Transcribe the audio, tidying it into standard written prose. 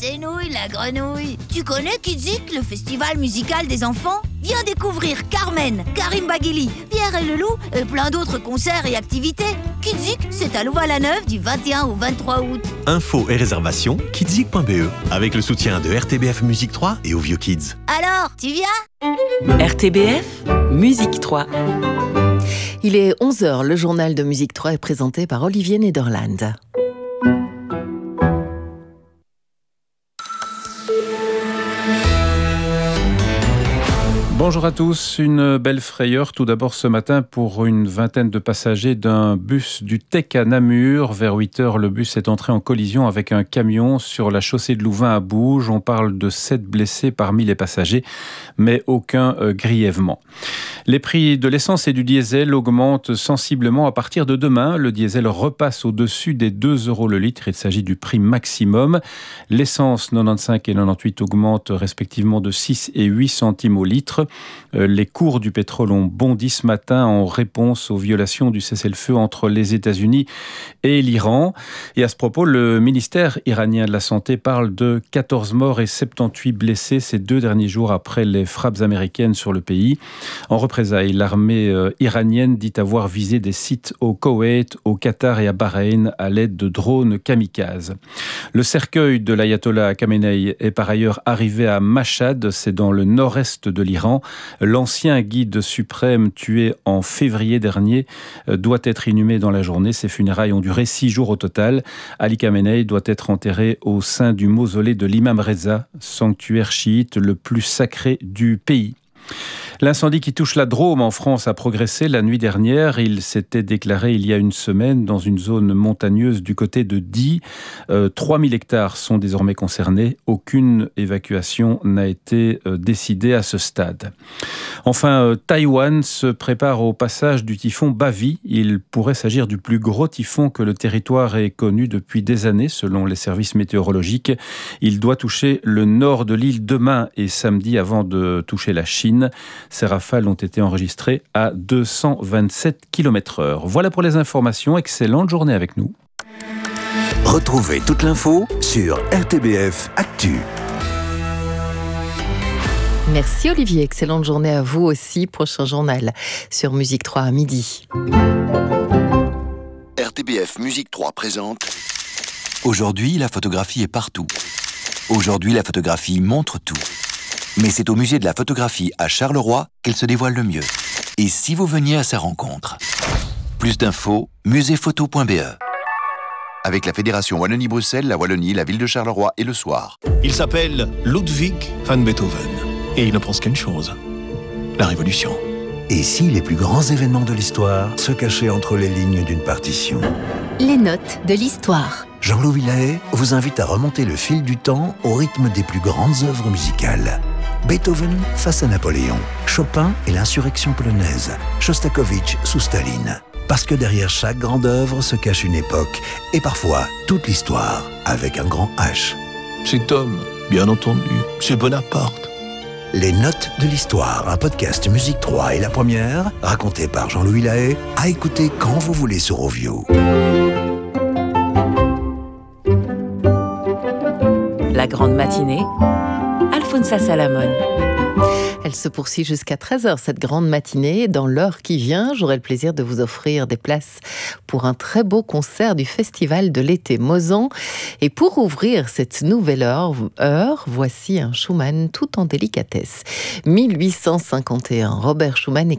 C'est nouille la grenouille. Tu connais Kidzik, le festival musical des enfants? Viens découvrir Carmen, Karim Baghili, Pierre et le Loup et plein d'autres concerts et activités. Kidzik, c'est à Louvain-la-Neuve du 21 au 23 août. Infos et réservations, kidzik.be, avec le soutien de RTBF Musique 3 et Ovio Kids. Alors, tu viens? RTBF Musique 3. Il est 11h, le journal de Musique 3 est présenté par Olivier Nederland. Bonjour à tous, une belle frayeur tout d'abord ce matin pour une vingtaine de passagers d'un bus du TEC à Namur. Vers 8h, le bus est entré en collision avec un camion sur la chaussée de Louvain à Bouges. On parle de 7 blessés parmi les passagers, mais aucun grièvement. Les prix de l'essence et du diesel augmentent sensiblement à partir de demain. Le diesel repasse au-dessus des 2 € le litre. Il s'agit du prix maximum. L'essence 95 et 98 augmentent respectivement de 6 et 8 centimes au litre. Les cours du pétrole ont bondi ce matin en réponse aux violations du cessez-le-feu entre les États-Unis et l'Iran. Et à ce propos, le ministère iranien de la Santé parle de 14 morts et 78 blessés ces 2 derniers jours après les frappes américaines sur le pays. En représailles, l'armée iranienne dit avoir visé des sites au Koweït, au Qatar et à Bahreïn à l'aide de drones kamikazes. Le cercueil de l'ayatollah Khamenei est par ailleurs arrivé à Mashhad, c'est dans le nord-est de l'Iran. L'ancien guide suprême tué en février dernier doit être inhumé dans la journée. Ses funérailles ont duré 6 jours au total. Ali Khamenei doit être enterré au sein du mausolée de l'imam Reza, sanctuaire chiite le plus sacré du pays. L'incendie qui touche la Drôme en France a progressé la nuit dernière. Il s'était déclaré il y a une semaine dans une zone montagneuse du côté de Die. 3000 hectares sont désormais concernés. Aucune évacuation n'a été décidée à ce stade. Enfin, Taïwan se prépare au passage du typhon Bavi. Il pourrait s'agir du plus gros typhon que le territoire ait connu depuis des années, selon les services météorologiques. Il doit toucher le nord de l'île demain et samedi avant de toucher la Chine. Ces rafales ont été enregistrées à 227 km/h. Voilà pour les informations. Excellente journée avec nous. Retrouvez toute l'info sur RTBF Actu. Merci Olivier, excellente journée à vous aussi. Prochain journal sur Musique 3 à midi. RTBF Musique 3 présente. Aujourd'hui, la photographie est partout. Aujourd'hui, la photographie montre tout. Mais c'est au musée de la photographie à Charleroi qu'elle se dévoile le mieux. Et si vous veniez à sa rencontre? Plus d'infos, museephoto.be. Avec la Fédération Wallonie-Bruxelles, la Wallonie, la ville de Charleroi et le Soir. Il s'appelle Ludwig van Beethoven. Et il ne pense qu'une chose, la révolution. Et si les plus grands événements de l'histoire se cachaient entre les lignes d'une partition? Les notes de l'histoire. Jean-Louis Lahaye vous invite à remonter le fil du temps au rythme des plus grandes œuvres musicales. Beethoven face à Napoléon, Chopin et l'insurrection polonaise, Shostakovich sous Staline. Parce que derrière chaque grande œuvre se cache une époque, et parfois toute l'histoire, avec un grand H. Cet homme, bien entendu, c'est Bonaparte. Les notes de l'histoire, un podcast Musique 3 et la première, raconté par Jean-Louis Lahaye, à écouter quand vous voulez sur Ovio. La grande matinée, Alfonsa Salamone. Elle se poursuit jusqu'à 13h, cette grande matinée. Dans l'heure qui vient, j'aurai le plaisir de vous offrir des places pour un très beau concert du Festival de l'été Mozan. Et pour ouvrir cette nouvelle heure, voici un Schumann tout en délicatesse. 1851, Robert Schumann